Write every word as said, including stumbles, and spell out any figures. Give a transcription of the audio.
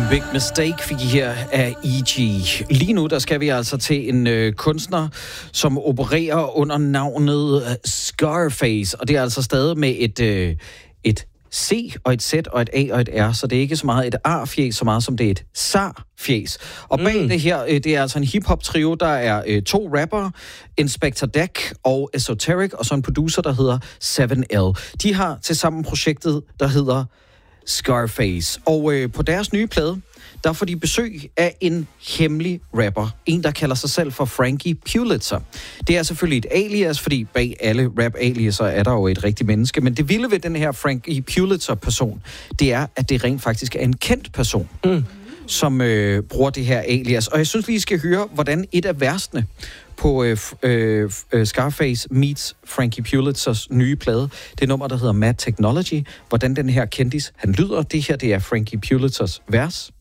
Big Mistake fik I her af E G. Lige nu der skal vi altså til en øh, kunstner, som opererer under navnet Scarface. Og det er altså stadig med et, øh, et C og et Z og et A og et R. Så det er ikke så meget et A-fjes, så meget som det er et S A-fjes. Og bag mm. det her, øh, det er altså en hip-hop-trio. Der er øh, to rappere, Inspector Deck og Esoteric, og så en producer, der hedder seven L. De har til sammen projektet, der hedder Scarface. Og øh, på deres nye plade, der får de besøg af en hemmelig rapper. En, der kalder sig selv for Frankie Pulitzer. Det er selvfølgelig et alias, fordi bag alle rap-aliaser er der jo et rigtigt menneske. Men det vilde ved den her Frankie Pulitzer-person, det er, at det rent faktisk er en kendt person, mm. som øh, bruger det her alias. Og jeg synes lige, I skal høre, hvordan et af versene på øh, øh, Scarface meets Frankie Pulitzers nye plade. Det nummer, der hedder Mad Technology. Hvordan den her kendis, han lyder. Det her, det er Frankie Pulitzers vers.